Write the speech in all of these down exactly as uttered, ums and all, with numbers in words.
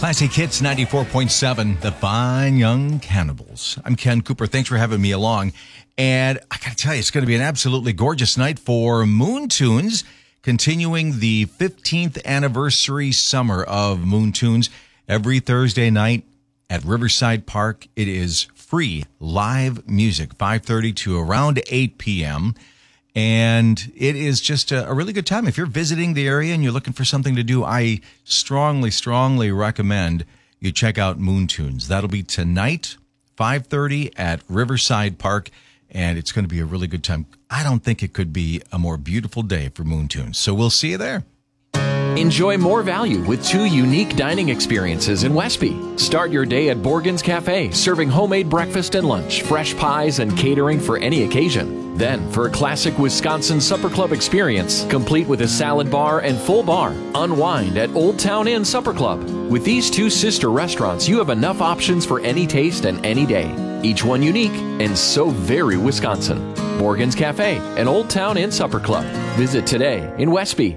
Classic Hits ninety-four point seven, The Fine Young Cannibals. I'm Ken Cooper. Thanks for having me along. And I got to tell you, it's going to be an absolutely gorgeous night for Moon Tunes, continuing the fifteenth anniversary summer of Moon Tunes. Every Thursday night at Riverside Park, it is free live music, five thirty to around eight p.m., and it is just a, a really good time. If you're visiting the area and you're looking for something to do, I strongly, strongly recommend you check out Moon Tunes. That'll be tonight, five thirty at Riverside Park, and it's going to be a really good time. I don't think it could be a more beautiful day for Moon Tunes, so we'll see you there. Enjoy more value with two unique dining experiences in Westby. Start your day at Borgen's Cafe, serving homemade breakfast and lunch, fresh pies, and catering for any occasion. Then, for a classic Wisconsin Supper Club experience, complete with a salad bar and full bar, unwind at Old Town Inn Supper Club. With these two sister restaurants, you have enough options for any taste and any day. Each one unique and so very Wisconsin. Borgen's Cafe and Old Town Inn Supper Club. Visit today in Westby.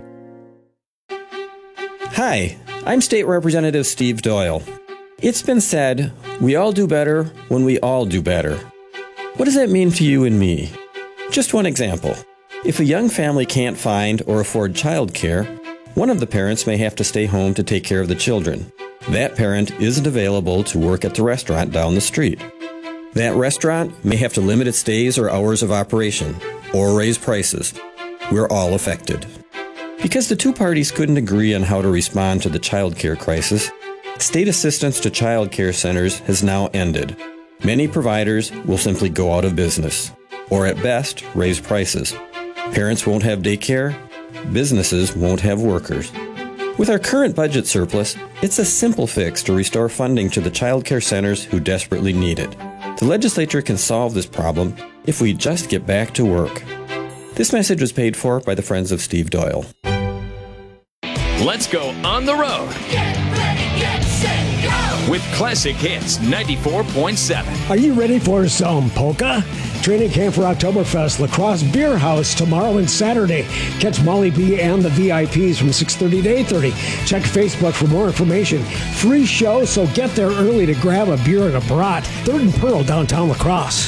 Hi, I'm State Representative Steve Doyle. It's been said, we all do better when we all do better. What does that mean to you and me? Just one example. If a young family can't find or afford childcare, one of the parents may have to stay home to take care of the children. That parent isn't available to work at the restaurant down the street. That restaurant may have to limit its days or hours of operation, or raise prices. We're all affected. Because the two parties couldn't agree on how to respond to the child care crisis, state assistance to child care centers has now ended. Many providers will simply go out of business, or at best, raise prices. Parents won't have daycare, businesses won't have workers. With our current budget surplus, it's a simple fix to restore funding to the child care centers who desperately need it. The legislature can solve this problem if we just get back to work. This message was paid for by the Friends of Steve Doyle. Let's go on the road. Get ready, get set, go! With Classic Hits ninety-four point seven. Are you ready for some polka? Training camp for Oktoberfest, La Crosse Beer House tomorrow and Saturday. Catch Molly B and the V I Ps from six thirty to eight thirty. Check Facebook for more information. Free show, so get there early to grab a beer and a brat. Third and Pearl, downtown La Crosse.